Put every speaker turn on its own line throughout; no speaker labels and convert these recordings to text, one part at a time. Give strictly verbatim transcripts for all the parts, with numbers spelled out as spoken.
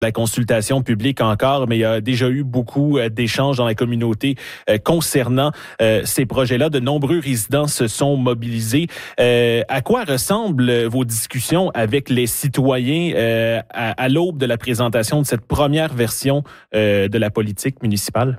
la consultation publique encore, mais il y a déjà eu beaucoup d'échanges dans la communauté euh, concernant euh, ces projets-là. De nombreux résidents se sont mobilisés. Euh, à quoi ressemblent vos discussions avec les citoyens euh, à, à l'aube de la présentation de cette première version euh, de la politique municipale?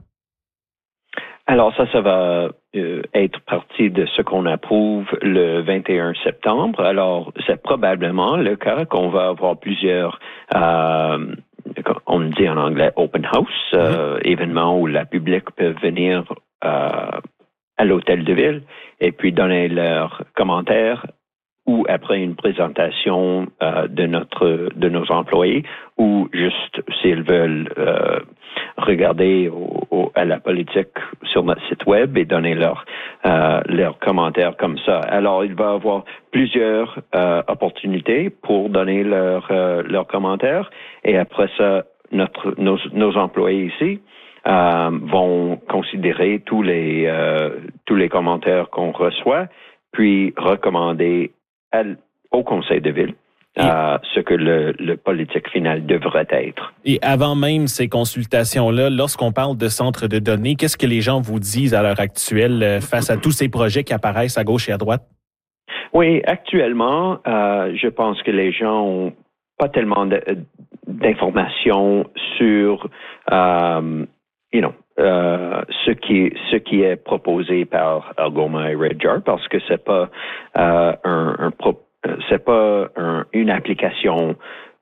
Alors ça, ça va euh, être partie de ce qu'on approuve le vingt et un septembre. Alors, c'est probablement le cas qu'on va avoir plusieurs, euh, on dit en anglais open house, euh, mm-hmm. événements où la public peut venir euh, à l'hôtel de ville et puis donner leurs commentaires ou après une présentation euh, de notre de nos employés, ou juste s'ils veulent euh, regarder au, au, à la politique sur notre site web et donner leurs euh, leurs commentaires comme ça. Alors, il va y avoir plusieurs euh, opportunités pour donner leurs euh, leurs commentaires, et après ça, notre nos, nos employés ici euh, vont considérer tous les euh, tous les commentaires qu'on reçoit, puis recommander à, au conseil de ville euh, ce que le, le politique final devrait être.
Et avant même ces consultations-là, lorsqu'on parle de centres de données, qu'est-ce que les gens vous disent à l'heure actuelle euh, face à tous ces projets qui apparaissent à gauche et à droite?
Oui, actuellement, euh, je pense que les gens ont pas tellement de, d'informations sur euh, you know, Euh, ce qui ce qui est proposé par Algoma et Red Jar, parce que c'est pas euh, un, un pro, c'est pas un, une application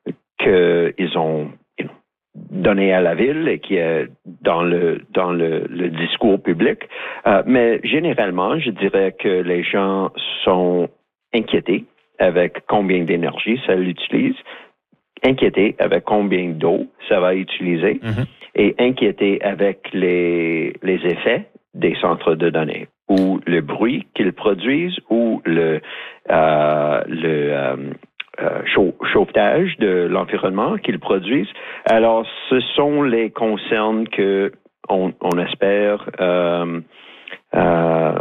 que ils ont you know, donnée à la ville et qui est dans le dans le, le discours public. Euh, mais généralement, je dirais que les gens sont inquiétés avec combien d'énergie ça l'utilise, inquiétés avec combien d'eau ça va utiliser. Mm-hmm. Et inquiété avec les, les effets des centres de données, ou le bruit qu'ils produisent, ou le, euh, le euh, euh, chau- chauffage de l'environnement qu'ils produisent. Alors, ce sont les concerns que on, on espère euh, euh,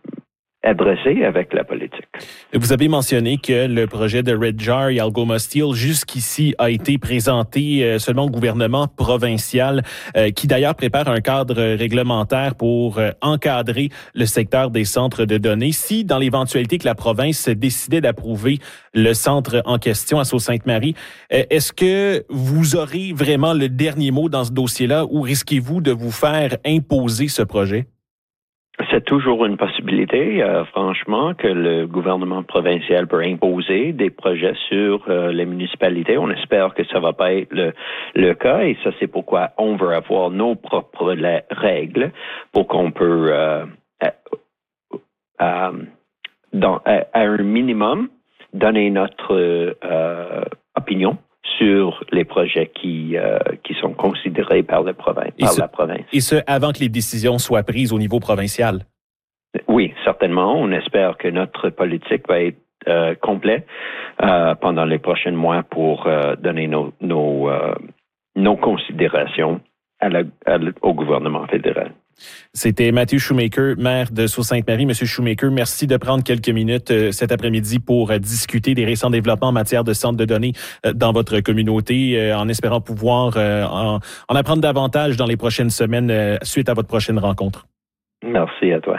adressé avec la politique.
Vous avez mentionné que le projet de Red Jar et Algoma Steel jusqu'ici a été présenté seulement au gouvernement provincial, qui d'ailleurs prépare un cadre réglementaire pour encadrer le secteur des centres de données. Si, dans l'éventualité que la province décidait d'approuver le centre en question à Sault-Sainte-Marie, est-ce que vous aurez vraiment le dernier mot dans ce dossier-là, ou risquez-vous de vous faire imposer ce projet?
C'est toujours une possibilité, euh, franchement, que le gouvernement provincial peut imposer des projets sur euh, les municipalités. On espère que ça va pas être le, le cas, et ça, c'est pourquoi on veut avoir nos propres la- règles pour qu'on peut, euh, à, à, dans, à, à un minimum, donner notre euh, opinion sur les projets qui euh, qui sont considérés par, le province, par
ce,
la province.
Et ce, avant que les décisions soient prises au niveau provincial?
Oui, certainement. On espère que notre politique va être euh, complète euh, pendant les prochains mois pour euh, donner nos nos, euh, nos considérations à la, à la, au gouvernement fédéral.
C'était Matthew Shoemaker, maire de Sault-Sainte-Marie. Monsieur Shoemaker, merci de prendre quelques minutes euh, cet après-midi pour euh, discuter des récents développements en matière de centres de données euh, dans votre communauté, euh, en espérant pouvoir euh, en, en apprendre davantage dans les prochaines semaines euh, suite à votre prochaine rencontre.
Merci à toi.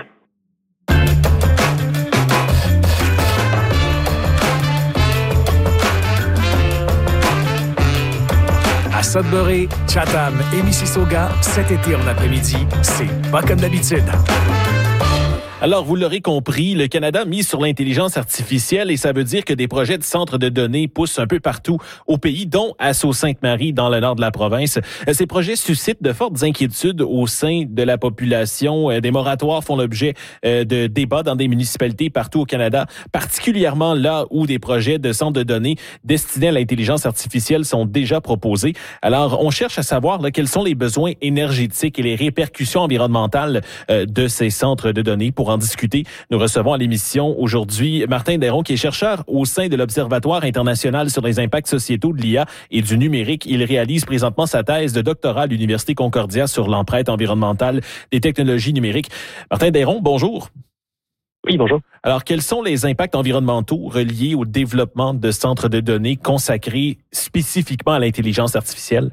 À Sudbury, Chatham et Mississauga, cet été en après-midi, c'est pas comme d'habitude.
Alors, vous l'aurez compris, le Canada mise sur l'intelligence artificielle, et ça veut dire que des projets de centres de données poussent un peu partout au pays, dont à Sault-Sainte-Marie, dans le nord de la province. Ces projets suscitent de fortes inquiétudes au sein de la population. Des moratoires font l'objet de débats dans des municipalités partout au Canada, particulièrement là où des projets de centres de données destinés à l'intelligence artificielle sont déjà proposés. Alors, on cherche à savoir là, quels sont les besoins énergétiques et les répercussions environnementales de ces centres de données. Pour en discuter, nous recevons à l'émission aujourd'hui Martin Dayron, qui est chercheur au sein de l'Observatoire international sur les impacts sociétaux de l'I A et du numérique. Il réalise présentement sa thèse de doctorat à l'Université Concordia sur l'empreinte environnementale des technologies numériques. Martin Dayron, bonjour.
Oui, bonjour.
Alors, quels sont les impacts environnementaux reliés au développement de centres de données consacrés spécifiquement à l'intelligence artificielle?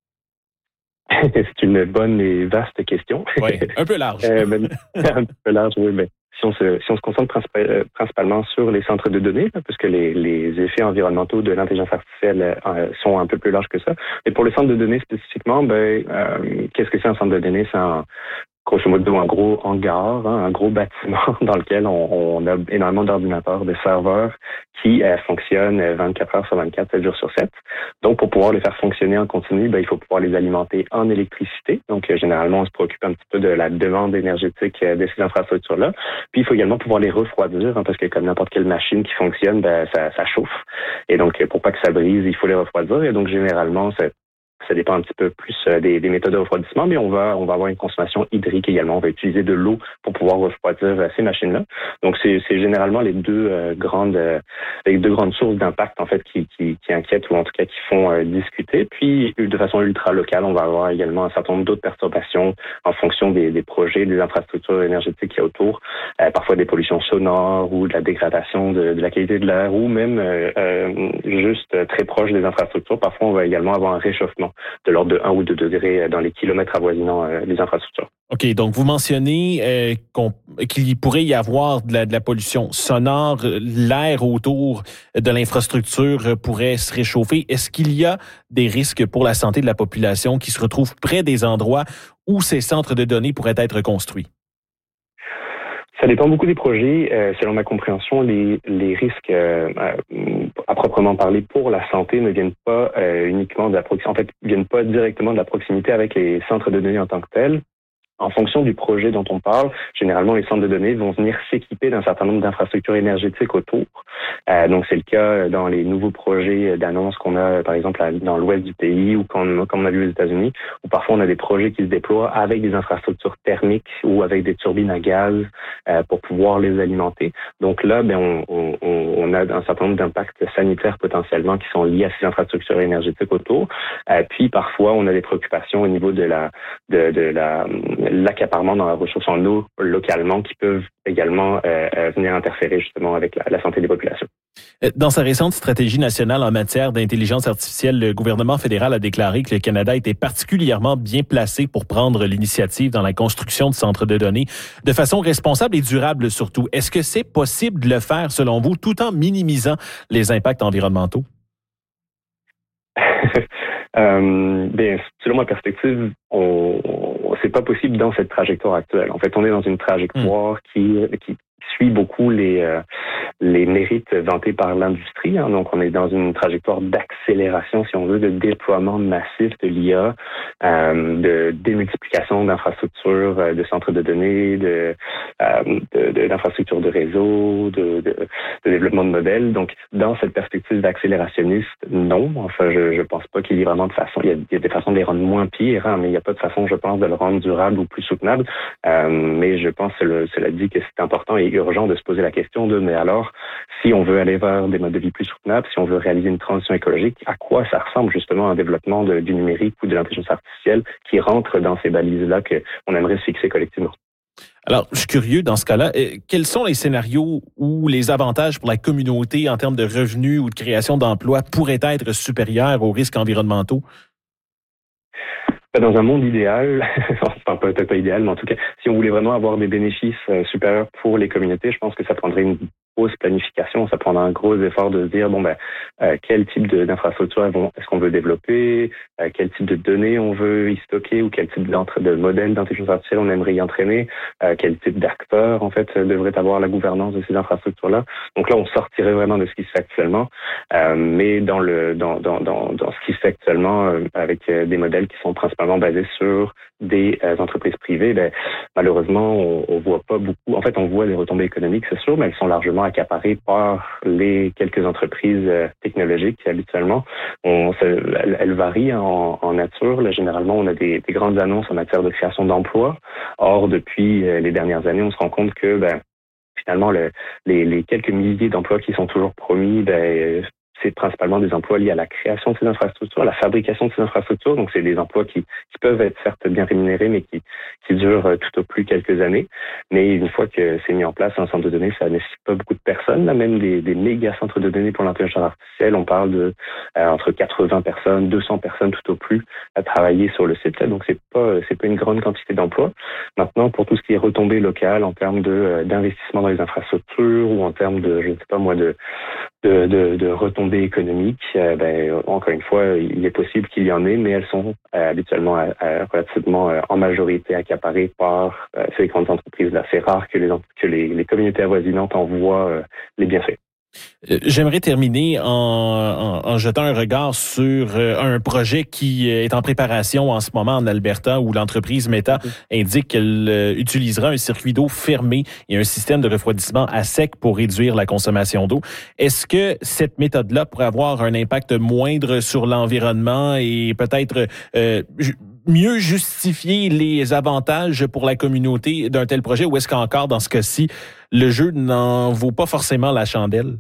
C'est une bonne et vaste question.
Oui, un peu large.
euh, ben, un peu large, oui, mais si on se, si on se concentre principal, principalement sur les centres de données, là, parce que les, les effets environnementaux de l'intelligence artificielle euh, sont un peu plus larges que ça. Et pour les centres de données spécifiquement, ben, euh, qu'est-ce que c'est un centre de données? C'est un, grosso modo un gros hangar, hein, un gros bâtiment dans lequel on, on a énormément d'ordinateurs, de serveurs qui euh, fonctionnent vingt-quatre heures sur vingt-quatre, sept jours sur sept. Donc, pour pouvoir les faire fonctionner en continu, ben, il faut pouvoir les alimenter en électricité. Donc, euh, généralement, on se préoccupe un petit peu de la demande énergétique euh, de ces infrastructures-là. Puis, il faut également pouvoir les refroidir, hein, parce que comme n'importe quelle machine qui fonctionne, ben, ça, ça chauffe. Et donc, pour pas que ça brise, il faut les refroidir. Et donc, généralement, c'est Ça dépend un petit peu plus des, des méthodes de refroidissement, mais on va on va avoir une consommation hydrique également. On va utiliser de l'eau pour pouvoir refroidir ces machines-là. Donc c'est, c'est généralement les deux euh, grandes euh, les deux grandes sources d'impact en fait qui, qui qui inquiètent ou en tout cas qui font euh, discuter. Puis de façon ultra locale, on va avoir également un certain nombre d'autres perturbations en fonction des, des projets, des infrastructures énergétiques qu'il y a autour. Euh, parfois des pollutions sonores ou de la dégradation de, de la qualité de l'air ou même euh, euh, juste très proche des infrastructures. Parfois on va également avoir un réchauffement de l'ordre de un ou deux degrés dans les kilomètres avoisinant euh, les infrastructures.
OK, donc vous mentionnez euh, qu'on, qu'il pourrait y avoir de la, de la pollution sonore, l'air autour de l'infrastructure pourrait se réchauffer. Est-ce qu'il y a des risques pour la santé de la population qui se retrouve près des endroits où ces centres de données pourraient être construits?
Ça dépend beaucoup des projets. Euh, selon ma compréhension, les, les risques euh, à proprement parler pour la santé ne viennent pas euh, uniquement de la proximité, en fait, viennent pas directement de la proximité avec les centres de données en tant que tels. En fonction du projet dont on parle, généralement, les centres de données vont venir s'équiper d'un certain nombre d'infrastructures énergétiques autour. Euh, donc, c'est le cas dans les nouveaux projets d'annonce qu'on a, par exemple, dans l'ouest du pays ou comme on a vu aux États-Unis, où parfois on a des projets qui se déploient avec des infrastructures thermiques ou avec des turbines à gaz euh, pour pouvoir les alimenter. Donc là, ben, on, on, on a un certain nombre d'impacts sanitaires potentiellement qui sont liés à ces infrastructures énergétiques autour. Euh, puis, parfois, on a des préoccupations au niveau de la de, de la l'accaparement dans la ressource en eau localement qui peuvent également euh, venir interférer justement avec la, la santé des populations.
Dans sa récente stratégie nationale en matière d'intelligence artificielle, le gouvernement fédéral a déclaré que le Canada était particulièrement bien placé pour prendre l'initiative dans la construction de centres de données de façon responsable et durable surtout. Est-ce que c'est possible de le faire selon vous tout en minimisant les impacts environnementaux?
euh, bien, selon ma perspective, on, on, c'est pas possible dans cette trajectoire actuelle. En fait, on est dans une trajectoire mmh. qui, qui suit beaucoup les euh, les mérites vantés par l'industrie. Hein. Donc, on est dans une trajectoire d'accélération, si on veut, de déploiement massif de l'I A, euh, de démultiplication d'infrastructures, euh, de centres de données, de, euh, de, de d'infrastructures de réseau, de, de, de développement de modèles. Donc, dans cette perspective d'accélérationniste, non. Enfin, je je pense pas qu'il y ait vraiment de façon. Il y a, il y a des façons de les rendre moins pires, hein, mais il n'y a pas de façon, je pense, de le rendre durable ou plus soutenable. Euh, mais je pense, cela, cela dit que c'est important et urgent de se poser la question de, mais alors, si on veut aller vers des modes de vie plus soutenables, si on veut réaliser une transition écologique, à quoi ça ressemble justement un développement de, du numérique ou de l'intelligence artificielle qui rentre dans ces balises-là qu'on aimerait se fixer collectivement?
Alors, je suis curieux dans ce cas-là, quels sont les scénarios où les avantages pour la communauté en termes de revenus ou de création d'emplois pourraient être supérieurs aux risques environnementaux?
Dans un monde idéal, enfin peut-être pas idéal, mais en tout cas, si on voulait vraiment avoir des bénéfices euh, supérieurs pour les communautés, je pense que ça prendrait une grosse planification, ça prendra un gros effort de se dire, bon ben, euh, quel type de, d'infrastructure est-ce qu'on veut développer, euh, quel type de données on veut y stocker ou quel type de modèle d'intelligence artificielle on aimerait y entraîner, euh, quel type d'acteurs, en fait, devrait avoir la gouvernance de ces infrastructures-là. Donc là, on sortirait vraiment de ce qui se fait actuellement, euh, mais dans le dans, dans, dans, dans ce qui se fait actuellement, euh, avec euh, des modèles qui sont principalement basés sur des euh, entreprises privées, ben, malheureusement, on, on voit pas beaucoup. En fait, on voit les retombées économiques, c'est sûr, mais elles sont largement accaparées par les quelques entreprises euh, technologiques habituellement. On, ça, elles, elles varient en, en nature. Là, généralement, on a des, des grandes annonces en matière de création d'emplois. Or, depuis euh, les dernières années, on se rend compte que ben, finalement, le, les, les quelques milliers d'emplois qui sont toujours promis, ben, c'est principalement des emplois liés à la création de ces infrastructures, à la fabrication de ces infrastructures. Donc, c'est des emplois qui, qui peuvent être certes bien rémunérés, mais qui, qui durent tout au plus quelques années. Mais une fois que c'est mis en place, un centre de données, ça ne nécessite pas beaucoup de personnes. Là, même des, des méga centres de données pour l'intelligence artificielle, on parle de euh, entre quatre-vingts personnes, deux cents personnes tout au plus à travailler sur le site. Là. Donc, c'est pas, c'est pas une grande quantité d'emplois. Maintenant, pour tout ce qui est retombées locales en termes de, euh, d'investissement dans les infrastructures ou en termes de, je ne sais pas moi, de, de, de, de retombées économiques, euh, ben, encore une fois, il est possible qu'il y en ait, mais elles sont euh, habituellement euh, relativement euh, en majorité accaparées par euh, ces grandes entreprises-là. C'est rare que les, que les, les communautés avoisinantes envoient euh, les bienfaits.
J'aimerais terminer en, en, en jetant un regard sur un projet qui est en préparation en ce moment en Alberta où l'entreprise Meta indique qu'elle utilisera un circuit d'eau fermé et un système de refroidissement à sec pour réduire la consommation d'eau. Est-ce que cette méthode-là pourrait avoir un impact moindre sur l'environnement et peut-être euh, mieux justifier les avantages pour la communauté d'un tel projet, ou est-ce qu'encore dans ce cas-ci, le jeu n'en vaut pas forcément la chandelle?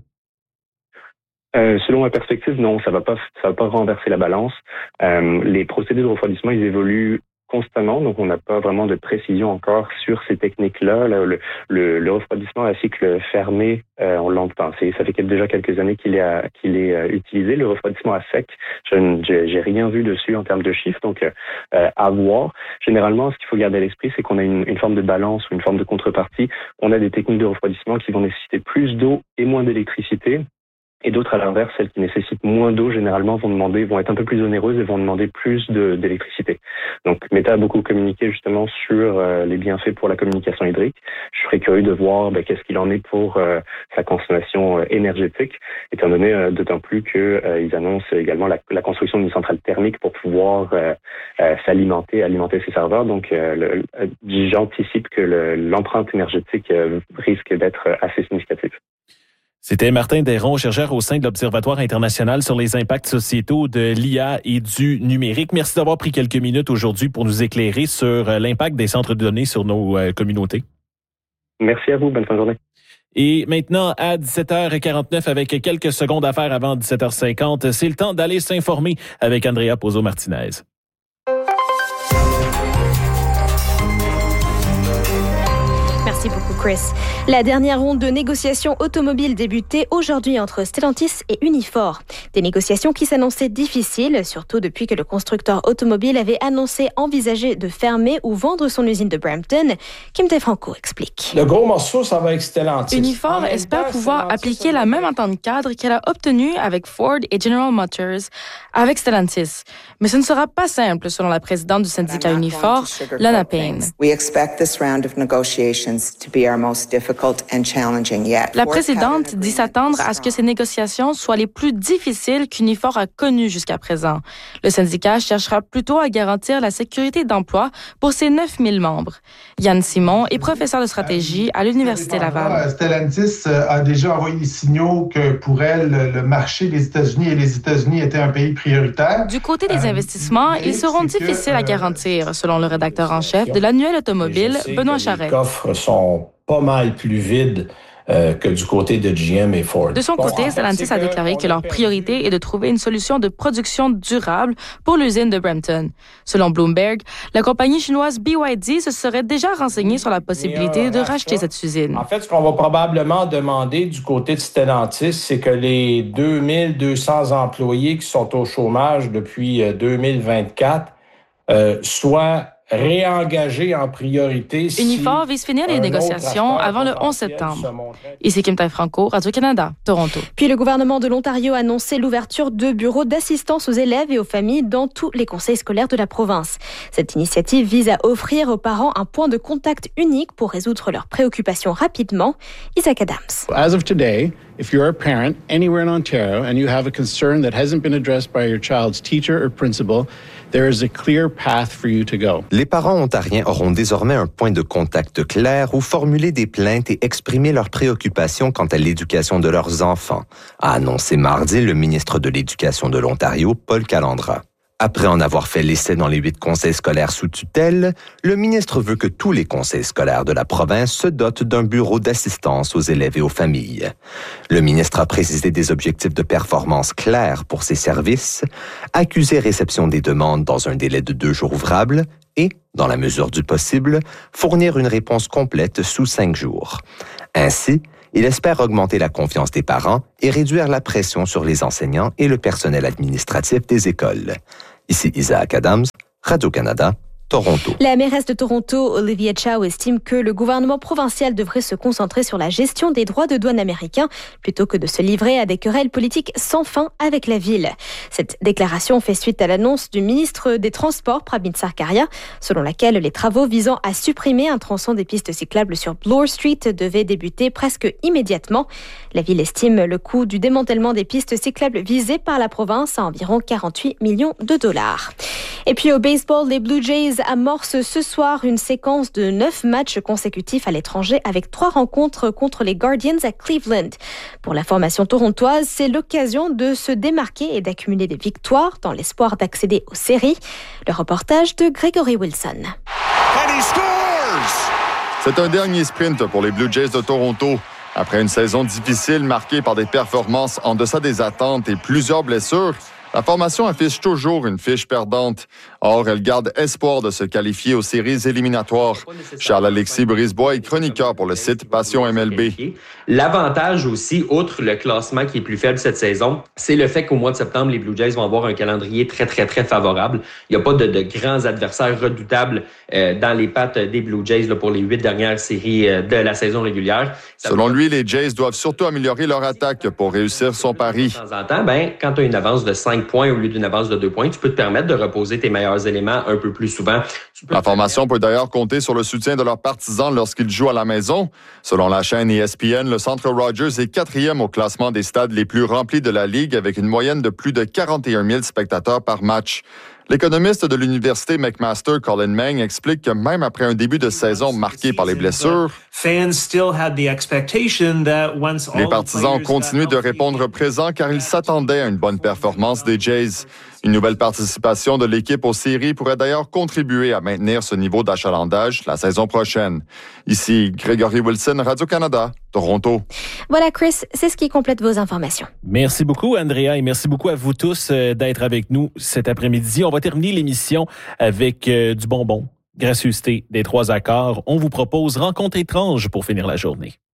Euh, selon ma perspective, non, ça va pas, ça va pas renverser la balance. Euh, les procédés de refroidissement, ils évoluent constamment, donc on n'a pas vraiment de précision encore sur ces techniques-là. Là, le, le, le refroidissement à cycle fermé, euh, on l'entend. C'est, ça fait déjà quelques années qu'il est, à, qu'il est euh, utilisé. Le refroidissement à sec, je n'ai j'ai rien vu dessus en termes de chiffres, donc euh, à voir. Généralement, ce qu'il faut garder à l'esprit, c'est qu'on a une, une forme de balance ou une forme de contrepartie. On a des techniques de refroidissement qui vont nécessiter plus d'eau et moins d'électricité. Et d'autres, à l'inverse, celles qui nécessitent moins d'eau, généralement, vont demander, vont être un peu plus onéreuses et vont demander plus de, d'électricité. Donc, Meta a beaucoup communiqué, justement, sur euh, les bienfaits pour la communication hydrique. Je serais curieux de voir, ben, qu'est-ce qu'il en est pour euh, sa consommation euh, énergétique, étant donné, euh, d'autant plus que euh, ils annoncent également la, la construction d'une centrale thermique pour pouvoir euh, euh, s'alimenter, alimenter ses serveurs. Donc, euh, le, j'anticipe que le, l'empreinte énergétique euh, risque d'être assez significative.
C'était Martin Dayron, chercheur au sein de l'Observatoire international sur les impacts sociétaux de l'I A et du numérique. Merci d'avoir pris quelques minutes aujourd'hui pour nous éclairer sur l'impact des centres de données sur nos communautés.
Merci à vous. Bonne fin de journée.
Et maintenant, à dix-sept heures quarante-neuf, avec quelques secondes à faire avant dix-sept heures cinquante, c'est le temps d'aller s'informer avec Andrea Pozzo-Martinez.
Merci beaucoup, Chris. La dernière ronde de négociations automobiles débutait aujourd'hui entre Stellantis et Unifor. Des négociations qui s'annonçaient difficiles, surtout depuis que le constructeur automobile avait annoncé envisager de fermer ou vendre son usine de Brampton. Kim DeFranco explique.
Le gros morceau, ça va avec Stellantis.
Unifor espère pouvoir Stellantis appliquer la même entente cadre qu'elle a obtenue avec Ford et General Motors avec Stellantis. Mais ce ne sera pas simple, selon la présidente du syndicat Unifor, Lana Payne.
We expect this round of negotiations to be our most difficult and challenging yet.
La présidente dit s'attendre à ce que ces négociations soient les plus difficiles qu'Unifor a connues jusqu'à présent. Le syndicat cherchera plutôt à garantir la sécurité d'emploi pour ses neuf mille membres. Yann Simon est professeur de stratégie à l'Université Laval.
Stellantis a déjà envoyé des signaux que pour elle, le marché des États-Unis et les États-Unis étaient un pays prioritaire.
Du côté des investissements, ils seront difficiles à garantir, selon le rédacteur en chef de l'annuel automobile, Benoît Charette.
Les coffres sont pas mal plus vides euh, que du côté de G M et Ford.
De son côté, Stellantis a déclaré que leur priorité est de trouver une solution de production durable pour l'usine de Brampton. Selon Bloomberg, la compagnie chinoise B Y D se serait déjà renseignée sur la possibilité de racheter cette usine.
En fait, ce qu'on va probablement demander du côté de Stellantis, c'est que les deux mille deux cents employés qui sont au chômage depuis deux mille vingt-quatre euh, soient réengagé en priorité.
Unifor vise finir les négociations avant le onze septembre. Ici Kim Franco, Radio-Canada, Toronto.
Puis le gouvernement de l'Ontario a annoncé l'ouverture de bureaux d'assistance aux élèves et aux familles dans tous les conseils scolaires de la province. Cette initiative vise à offrir aux parents un point de contact unique pour résoudre leurs préoccupations rapidement. Isaac Adams.
As of today, if you're a parent anywhere in Ontario and you have a concern that hasn't been addressed by your child's teacher or principal, there is a clear path for you to go.
Les parents ontariens auront désormais un point de contact clair où formuler des plaintes et exprimer leurs préoccupations quant à l'éducation de leurs enfants, a annoncé mardi le ministre de l'Éducation de l'Ontario, Paul Calandra. Après en avoir fait l'essai dans les huit conseils scolaires sous tutelle, le ministre veut que tous les conseils scolaires de la province se dotent d'un bureau d'assistance aux élèves et aux familles. Le ministre a précisé des objectifs de performance clairs pour ces services, accusé réception des demandes dans un délai de deux jours ouvrables et, dans la mesure du possible, fournir une réponse complète sous cinq jours. Ainsi, il espère augmenter la confiance des parents et réduire la pression sur les enseignants et le personnel administratif des écoles. Ici Isaac Adams, Radio-Canada, Toronto.
La mairesse de Toronto, Olivia Chow, estime que le gouvernement provincial devrait se concentrer sur la gestion des droits de douane américains plutôt que de se livrer à des querelles politiques sans fin avec la ville. Cette déclaration fait suite à l'annonce du ministre des Transports, Pravin Sarkaria, selon laquelle les travaux visant à supprimer un tronçon des pistes cyclables sur Bloor Street devaient débuter presque immédiatement. La ville estime le coût du démantèlement des pistes cyclables visées par la province à environ quarante-huit millions de dollars. Et puis au baseball, les Blue Jays amorcent ce soir une séquence de neuf matchs consécutifs à l'étranger avec trois rencontres contre les Guardians à Cleveland. Pour la formation torontoise, c'est l'occasion de se démarquer et d'accumuler des victoires dans l'espoir d'accéder aux séries. Le reportage de Gregory Wilson.
C'est un dernier sprint pour les Blue Jays de Toronto. Après une saison difficile marquée par des performances en deçà des attentes et plusieurs blessures, la formation affiche toujours une fiche perdante. Or, elle garde espoir de se qualifier aux séries éliminatoires. Charles-Alexis Brisebois est chroniqueur pour le site Passion M L B.
L'avantage aussi, outre le classement qui est plus faible cette saison, c'est le fait qu'au mois de septembre, les Blue Jays vont avoir un calendrier très, très, très favorable. Il n'y a pas de, de grands adversaires redoutables euh, dans les pattes des Blue Jays là, pour les huit dernières séries euh, de la saison régulière. Ça
Selon lui, les Jays doivent surtout améliorer leur attaque pour réussir son pari.
De temps en temps, ben, quand tu as une avance de cinq points au lieu d'une avance de deux points, tu peux te permettre de reposer tes meilleurs éléments un peu plus souvent.
La formation peut d'ailleurs compter sur le soutien de leurs partisans lorsqu'ils jouent à la maison. Selon la chaîne E S P N, le Centre Rogers est quatrième au classement des stades les plus remplis de la Ligue avec une moyenne de plus de quarante et un mille spectateurs par match. L'économiste de l'université McMaster, Colin Meng, explique que même après un début de saison marqué par les blessures, les partisans ont continué de répondre présent car ils s'attendaient à une bonne performance des Jays. Une nouvelle participation de l'équipe aux séries pourrait d'ailleurs contribuer à maintenir ce niveau d'achalandage la saison prochaine. Ici, Gregory Wilson, Radio-Canada, Toronto.
Voilà, Chris, c'est ce qui complète vos informations.
Merci beaucoup, Andrea, et merci beaucoup à vous tous euh, d'être avec nous cet après-midi. On va terminer l'émission avec euh, du bonbon, gracieuseté des trois accords. On vous propose Rencontre étrange pour finir la journée.